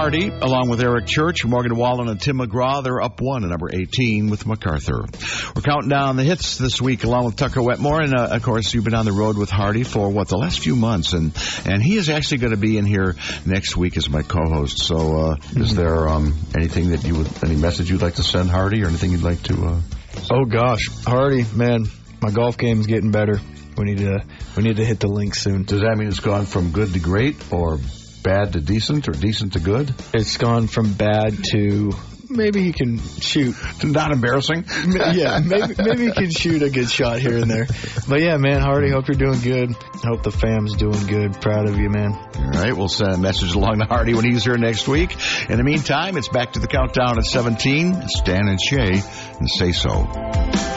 Hardy, along with Eric Church, Morgan Wallen, and Tim McGraw. They're up 1 at number 18 with MacArthur. We're counting down the hits this week, along with Tucker Wetmore. And, of course, you've been on the road with Hardy for, the last few months. And he is actually going to be in here next week as my co-host. So is there anything any message you'd like to send Hardy, or anything you'd like to... Oh, gosh. Hardy, man, my golf game's getting better. We need to hit the link soon. Does that mean it's gone from good to great, or bad to decent, or decent to good? It's gone from bad to maybe he can shoot. Not embarrassing? Yeah, maybe he can shoot a good shot here and there. But yeah, man, Hardy, hope you're doing good. Hope the fam's doing good. Proud of you, man. All right, we'll send a message along to Hardy when he's here next week. In the meantime, it's back to the countdown at 17. Stan and Shay, and Say So.